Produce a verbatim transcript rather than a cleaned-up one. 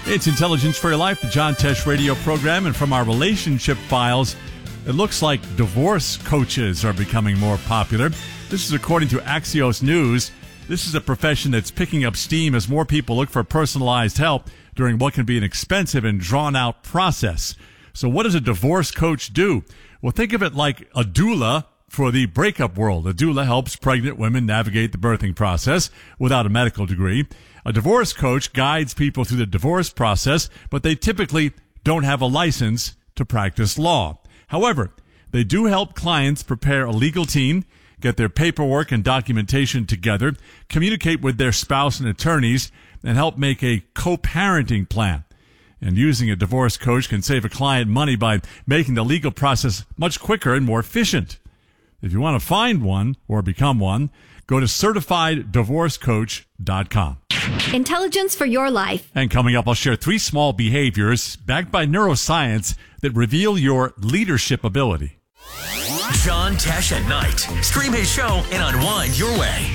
It's Intelligence for Your Life, the John Tesh radio program, and from our relationship files, it looks like divorce coaches are becoming more popular. This is according to Axios News. This is a profession that's picking up steam as more people look for personalized help during what can be an expensive and drawn-out process. So what does a divorce coach do? Well, think of it like a doula for the breakup world. A doula helps pregnant women navigate the birthing process without a medical degree. A divorce coach guides people through the divorce process, but they typically don't have a license to practice law. However, they do help clients prepare a legal team, get their paperwork and documentation together, communicate with their spouse and attorneys, and help make a co-parenting plan. And using a divorce coach can save a client money by making the legal process much quicker and more efficient. If you want to find one or become one, go to certified divorce coach dot com. Intelligence for your life. And coming up, I'll share three small behaviors backed by neuroscience that reveal your leadership ability. John Tesh at Night. Stream his show and unwind your way.